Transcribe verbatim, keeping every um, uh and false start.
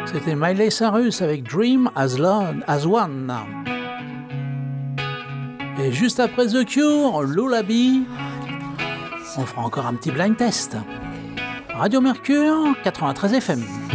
C'était Miley Cyrus avec Dream as, Lone, as One. Et juste après The Cure, Lullaby, on fera encore un petit blind test. Radio Mercure, quatre-vingt-treize F M.